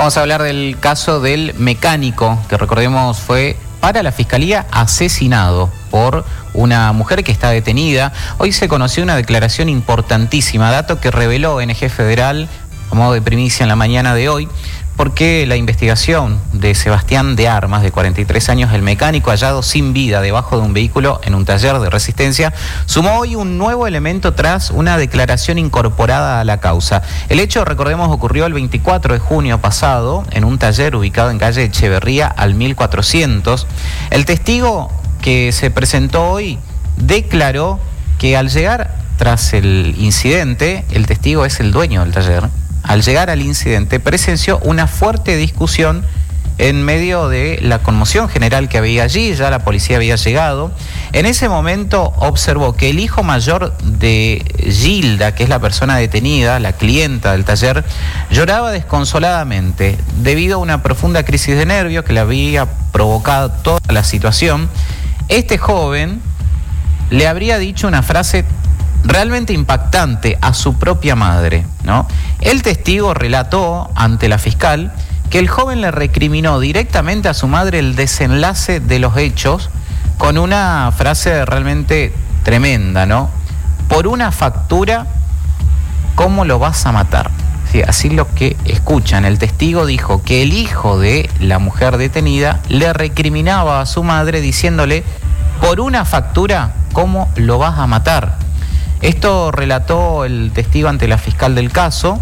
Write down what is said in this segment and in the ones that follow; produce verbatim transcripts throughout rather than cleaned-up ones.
Vamos a hablar del caso del mecánico, que recordemos fue para la Fiscalía asesinado por una mujer que está detenida. Hoy se conoció una declaración importantísima, dato que reveló O N G Federal a modo de primicia en la mañana de hoy, porque la investigación de Sebastián de Armas, de cuarenta y tres años, el mecánico hallado sin vida debajo de un vehículo en un taller de Resistencia, sumó hoy un nuevo elemento tras una declaración incorporada a la causa. El hecho, recordemos, ocurrió el veinticuatro de junio pasado en un taller ubicado en calle Echeverría al mil cuatrocientos. El testigo que se presentó hoy declaró que al llegar tras el incidente, el testigo es el dueño del taller. Al llegar al incidente, presenció una fuerte discusión en medio de la conmoción general que había allí. Ya la policía había llegado. En ese momento observó que el hijo mayor de Gilda, que es la persona detenida, la clienta del taller, lloraba desconsoladamente debido a una profunda crisis de nervios que le había provocado toda la situación. Este joven le habría dicho una frase realmente impactante a su propia madre, ¿no? El testigo relató ante la fiscal que el joven le recriminó directamente a su madre el desenlace de los hechos con una frase realmente tremenda, ¿no? Por una factura, ¿cómo lo vas a matar? Sí, así lo que escuchan. El testigo dijo que el hijo de la mujer detenida le recriminaba a su madre diciéndole, por una factura, ¿cómo lo vas a matar? Esto relató el testigo ante la fiscal del caso.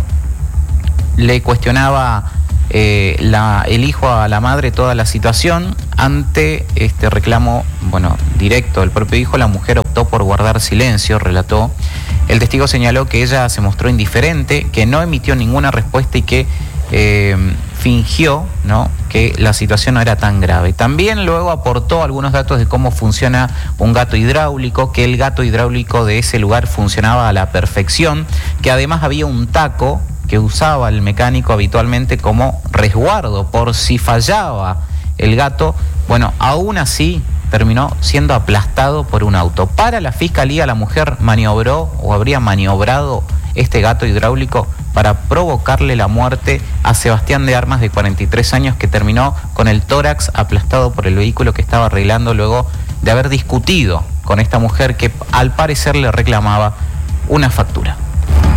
Le cuestionaba eh, la, el hijo a la madre toda la situación. Ante este reclamo, bueno, directo del propio hijo, la mujer optó por guardar silencio, relató. El testigo señaló que ella se mostró indiferente, que no emitió ninguna respuesta y que eh, fingió, ¿no?, que la situación no era tan grave. También luego aportó algunos datos de cómo funciona un gato hidráulico, que el gato hidráulico de ese lugar funcionaba a la perfección, que además había un taco que usaba el mecánico habitualmente como resguardo por si fallaba el gato. Bueno, aún así terminó siendo aplastado por un auto. Para la fiscalía, la mujer maniobró o habría maniobrado este gato hidráulico para provocarle la muerte a Sebastián de Armas, de cuarenta y tres años, que terminó con el tórax aplastado por el vehículo que estaba arreglando luego de haber discutido con esta mujer que al parecer le reclamaba una factura.